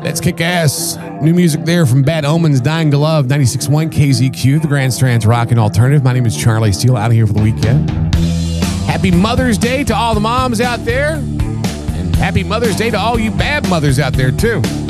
That's kick-ass. New music there from Bad Omens, Dying to Love, 96.1 KZQ, the Grand Strand's Rockin' Alternative. My name is Charlie Steele, out of here for the weekend. Happy Mother's Day to all the moms out there. And happy Mother's Day to all you bad mothers out there, too.